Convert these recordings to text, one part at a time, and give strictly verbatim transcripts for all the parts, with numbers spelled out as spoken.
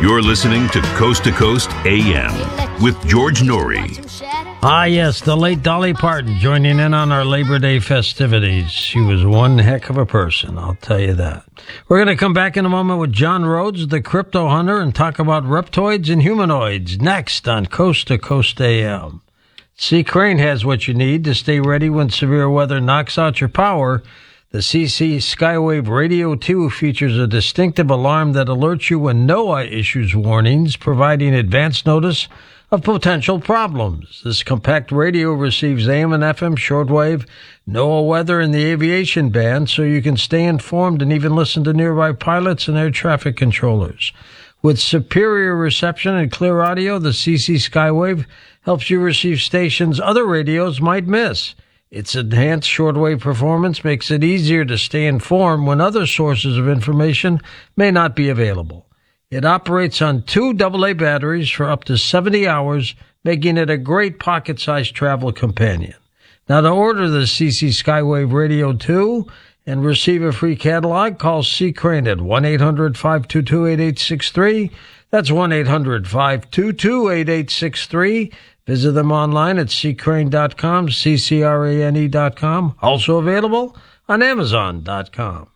You're listening to Coast to Coast A M with George Norrie. Ah, yes, the late Dolly Parton joining in on our Labor Day festivities. She was one heck of a person, I'll tell you that. We're going to come back in a moment with John Rhodes, the crypto hunter, and talk about reptoids and humanoids next on Coast to Coast A M. C. Crane has what you need to stay ready when severe weather knocks out your power. The C C Skywave Radio two features a distinctive alarm that alerts you when NOAA issues warnings, providing advance notice of potential problems. This compact radio receives A M and F M shortwave, NOAA weather, and the aviation band, so you can stay informed and even listen to nearby pilots and air traffic controllers. With superior reception and clear audio, the C C Skywave helps you receive stations other radios might miss. Its enhanced shortwave performance makes it easier to stay informed when other sources of information may not be available. It operates on two double A batteries for up to seventy hours, making it a great pocket-sized travel companion. Now, to order the C C Skywave Radio two and receive a free catalog, call C. Crane at one eight hundred five two two eight eight six three. That's one eight hundred five two two eight eight six three. Visit them online at c crane dot com, C C R A N E dot com. Also available on amazon dot com.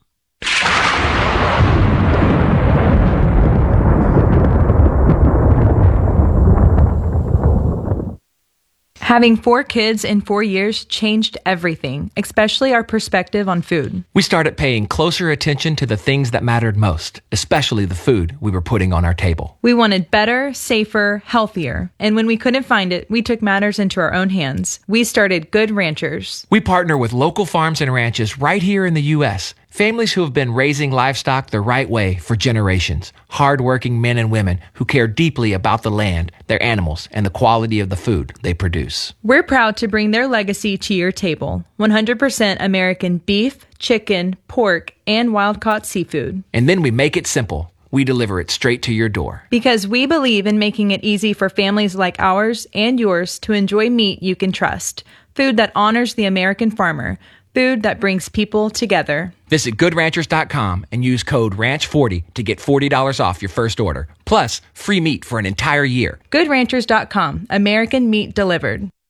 Having four kids in four years changed everything, especially our perspective on food. We started paying closer attention to the things that mattered most, especially the food we were putting on our table. We wanted better, safer, healthier. And when we couldn't find it, we took matters into our own hands. We started Good Ranchers. We partner with local farms and ranches right here in the U S, families who have been raising livestock the right way for generations. Hard-working men and women who care deeply about the land, their animals, and the quality of the food they produce. We're proud to bring their legacy to your table. one hundred percent American beef, chicken, pork, and wild-caught seafood. And then we make it simple. We deliver it straight to your door. Because we believe in making it easy for families like ours and yours to enjoy meat you can trust. Food that honors the American farmer. Food that brings people together. Visit good ranchers dot com and use code ranch forty to get forty dollars off your first order. Plus, free meat for an entire year. good ranchers dot com. American meat delivered.